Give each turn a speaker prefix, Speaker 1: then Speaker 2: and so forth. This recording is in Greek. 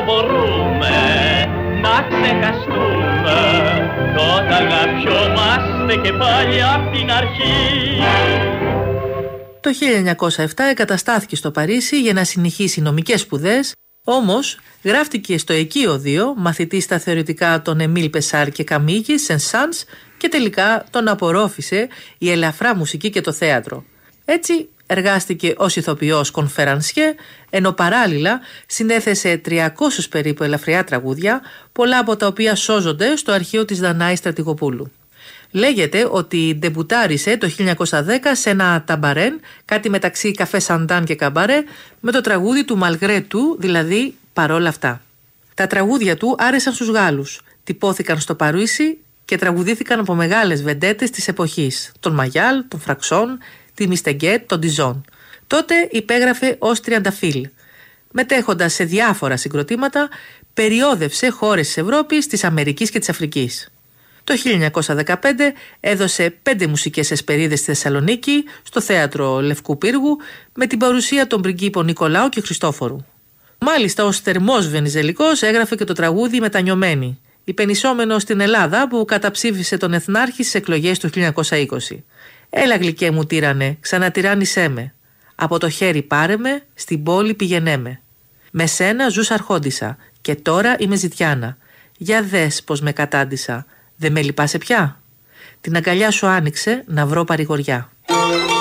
Speaker 1: μπορούμε να ξεχαστούμε, τότε αγαπιόμαστε και πάλι απ' την αρχή.
Speaker 2: Το 1907 εγκαταστάθηκε στο Παρίσι για να συνεχίσει νομικές σπουδές, όμως γράφτηκε στο Εκείο 2, μαθητής στα θεωρητικά των Εμίλ Πεσάρ και Καμίγη, Σεν-Σάνς, και τελικά τον απορρόφησε η ελαφρά μουσική και το θέατρο. Έτσι εργάστηκε ως ηθοποιός κονφερανσιέ, ενώ παράλληλα συνέθεσε 300 περίπου ελαφριά τραγούδια, πολλά από τα οποία σώζονται στο αρχείο της Δανάη Στρατηγοπούλου. Λέγεται ότι ντεμπουτάρισε το 1910 σε ένα ταμπαρέν, κάτι μεταξύ καφέ σαντάν και καμπαρέ, με το τραγούδι του Μαλγκρέ του, δηλαδή «Παρόλα αυτά». Τα τραγούδια του άρεσαν στους Γάλλους, τυπώθηκαν στο Παρίσι και τραγουδήθηκαν από μεγάλες βεντέτες της εποχής, τον Μαγιάλ, τον Φραξόν, τη Μιστεγκέτ, τον Ντιζόν. Τότε υπέγραφε ως τριανταφύλ. Μετέχοντας σε διάφορα συγκροτήματα, περιόδευσε χώρες της Ευρώπης, της Αμερικής και της Αφρικής. Το 1915 έδωσε 5 μουσικές εσπερίδες στη Θεσσαλονίκη, στο θέατρο Λευκού Πύργου, με την παρουσία των πριγκίπων Νικολάου και Χριστόφορου. Μάλιστα, ως θερμός Βενιζελικός έγραφε και το τραγούδι «Μετανιωμένη», υπενισόμενο στην Ελλάδα που καταψήφισε τον Εθνάρχη στις εκλογές του 1920. «Έλα γλυκέ μου τύρανε, ξανατυράννησέ με. Από το χέρι πάρε με, στην πόλη πηγαινέ. Με σένα ζούσα αρχόντισα και τώρα είμαι ζητιάνα. Για δες πως με κατάντησα. Δεν με λυπάσαι πια. Την αγκαλιά σου άνοιξε να βρω παρηγοριά».